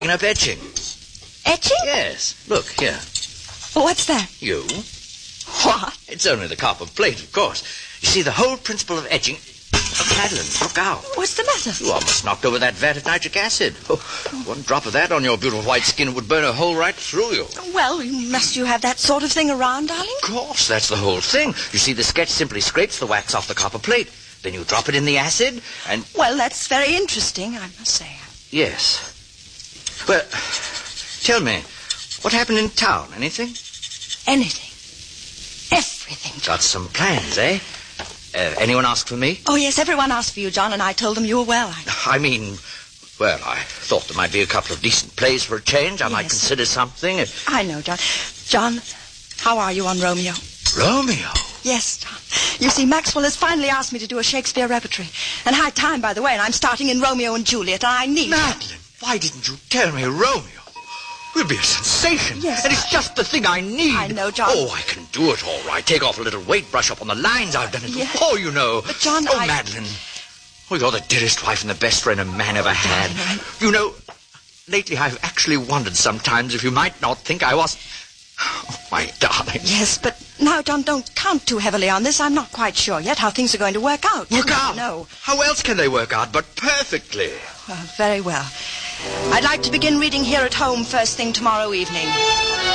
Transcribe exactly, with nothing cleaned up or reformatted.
up etching. Etching? Yes. Look, here. What's that? You. What? It's only the copper plate, of course. You see, the whole principle of etching... Oh, Madeline, look out. What's the matter? You almost knocked over that vat of nitric acid. Oh, one drop of that on your beautiful white skin would burn a hole right through you. Well, must you have that sort of thing around, darling? Of course, that's the whole thing. You see, the sketch simply scrapes the wax off the copper plate. Then you drop it in the acid, and... Well, that's very interesting, I must say. Yes. Well, tell me, what happened in town? Anything? Anything. Everything, John. Got some plans, eh? Uh, anyone ask for me? Oh, yes, everyone asked for you, John, and I told them you were well. I, I mean, well, I thought there might be a couple of decent plays for a change. I yes. might consider something. I know, John. John, how are you on Romeo? Romeo? Yes, John. You see, Maxwell has finally asked me to do a Shakespeare repertory. And high time, by the way, and I'm starting in Romeo and Juliet, and I need... Madeline, why didn't you tell me Romeo? We'll be a sensation. Yes. And it's just the thing I need. I know, John. Oh, I can do it all right. Take off a little weight, brush up on the lines. I've done it Yes. before, you know. But, John, Oh, I... Madeline. Oh, you're the dearest wife and the best friend a man ever had. Darling, I... You know, lately I've actually wondered sometimes if you might not think I was... Oh, my darling. Yes, but now, John, don't count too heavily on this. I'm not quite sure yet how things are going to work out. Work out? No. How else can they work out but perfectly? Well, very well. I'd like to begin reading here at home first thing tomorrow evening.